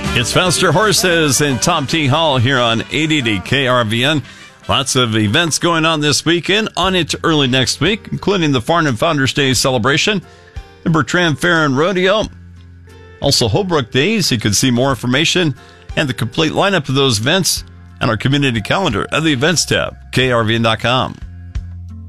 It's Faster Horses in Tom T. Hall here on 80 KRVN. Lots of events going on this weekend, on into early next week, including the Farnham Founders Day celebration, the Bertrand Fair and Rodeo, also Holbrook Days. You can see more information and the complete lineup of those events on our community calendar at the events tab, krvn.com.